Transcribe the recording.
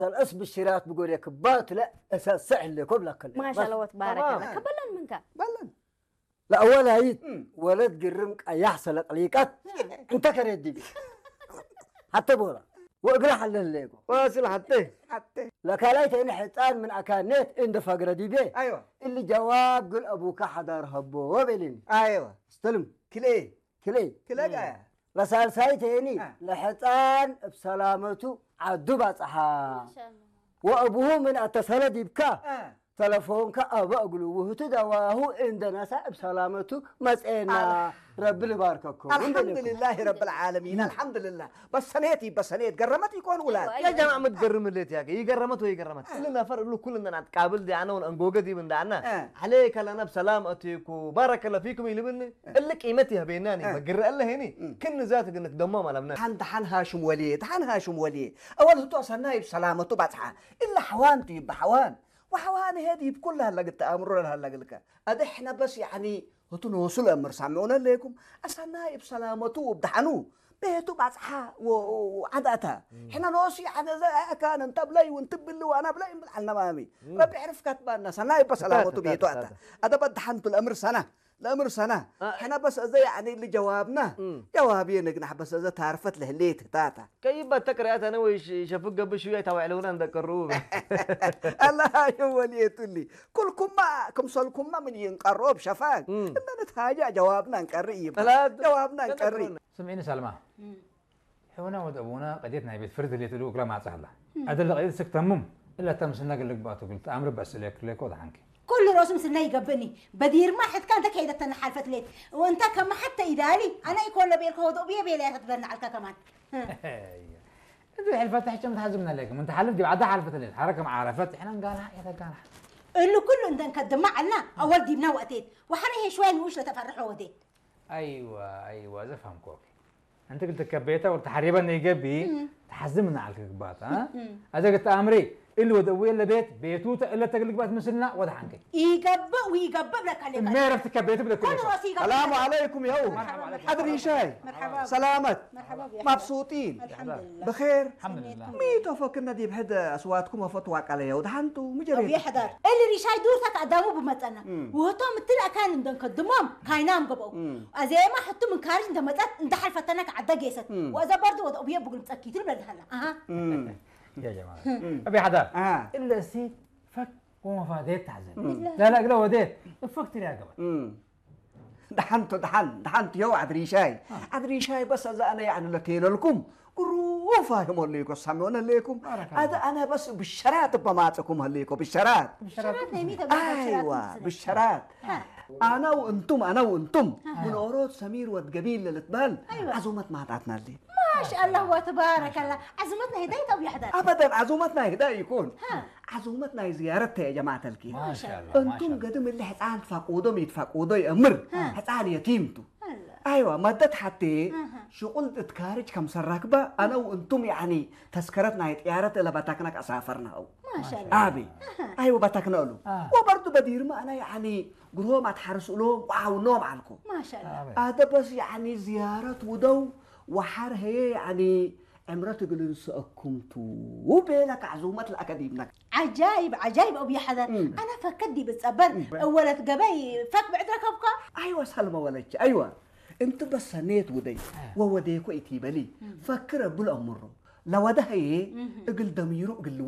الاسم الشراك بقول لك بات لا اساس سهل لكم لك ما شاء الله وتبارك الله كبلن منك بلن لا اول هيد ولد قرمك يحصل طليقات انت كردي حتى بولا واقرا حل ليكو واصل حتى لكالايت ان حيطان من اكانيت عند فقره دي بي ايوه اللي جواب قل ابوك حضر هبو وبلين ايوه استلم كلي كلي لسال سايتيني لحيطان بسلامته عدو بصحا ما شاء الله وابوه من اتصل يبكى تلفونك ابا اقولوا وهو عندنا سائب سلامته مسئنا رب يبارككم الحمد لله رب العالمين الحمد لله بس سنيت قرمت يكون اولاد يا جماعه ما تقرم الليت يا اخي يقرمت ويقرمت كلنا فرق له كلنا نتقابل دي انا وانغوغتي من دعنا عليك لنا بسلامتكم بارك الله فيكم يلبني اللي قيمتها بيناني بقر الله هني كن ذاتك انك دمام على ابنك حن هاشم ولي اول تو صناي بسلامته بصحى الا حوانتي بحوان وحوان هذه بكلها لقيت امر لها لك احنا بس يعني وتنوصل امر سامعونا لكم اسناي بسلامته وبدحنو بيتو بصحى وعدتها احنا نوصي على زي كان انت بلاي وانت بلي وانا بلاي على مامي ما بيعرف كاتبنا سناي بسلامته بيتو هذا بدحنت الامر سنه احنا بس زي يعني اللي جوابنا جوابي نجنح بس اذا تعرفت له ليت تاتا كيف تكريات انا ويش شفق بشويه توعلونا ذكروه الله يولي لي كم صلكم ما من ينقرب شفاك ان نتهاجا جوابنا نقريب جوابنا نقري سمعيني سلمى حونا ود ابونا قضيتنا بيت فرد اللي تلوك لا ما سهله هذا اللي قضيت سكتمم الا تمسنا قال لك باتو قلت امر بس لك وضع عنك كل روس مسنا يقبني بدير ما حد كان تكيدة تنحالفت ليت وانت كما حتى إداري أنا يكون لبيك هو بيلي تتبنى على كمان انت حلفت حشم تحزمنا لكم انت حلفت بعدها حلفت ليت حركه مع عرفت احنا نقالها يا قالها انه كله انت نقدم معنا اول دي بنا وقتين وحريه شويه وش تفرحوا وديت ايوه زفهم كوكي انت قلت كبيته وقلت حريبه انه يقبي تحزمنا على الكبات ها هذا قلت امري اللي ودوي الا بيتوته الا تقلق بات مثلنا وضع عنك ويقبب لك عليك ما عرفت كبيته بدك السلام عليكم يا هو حضري شاي مرحبا سلامت مرحبا مبسوطين الحمد لله بخير الحمد لله ميتو فكرنا دي بحد اصواتكم وفتواك عليا ودحنتو مجرد يحضر اللي ريشاي دورتك قدامه بمتنا وهتو مثل كان عندك الدمام كاينام قبو ازي ما حطوا من كارج انت متت انت حلفتنك عدا جيست واذا برضه وضع ابي بقول متاكد ولا هلا يا جماعه ابي حدا الا سيد فك وما فاديت تحزن لا وديت فكت يا قبل دحنت يا عدري شاي بس اذا انا يعني لكيل لكم قروا فاهموا ليكم سمعونا ليكم هذا انا بس بالشرات بماتكم هليكم بالشرات ايوه بالشرات انا وانتم من اورود سمير والقبيل للتبال عزومه ما تعطنا الليل ما شاء الله وتبارك الله عزومتنا هداية أو يحضر ابدا عزومتنا هداية يكون عزومتنا زيارتها يا جماعه الكريم ما شاء الله انتم قدم اللي حتعان فقودهم يتفقودوا يامر حتعان يتيمتو ايوه مدت حتى شغل تتكارج كم سراكبه انا وانتم يعني تذكرتنا يتيارت اللي بتاكنك اسافرنا ما شاء الله ابي ايوه بتاكنا له وبرضه بدير ما انا يعني قروه ما تحرسوا لهم وعاونوهم عنكم ما شاء الله هذا بس يعني زياره ودو وحر هي يعني عمرتك اللي سأكمتو وبينك عزومة الأكاديمية عجايب أبي حدا أنا فكدي بتصبر أولت قبي فك بعد ركبك أيوة سلمى ولك أيوة أنت بس سنيت ودي ووديكو إتيبالي فكر بالأمر لو ده هي اقل ضميره اقل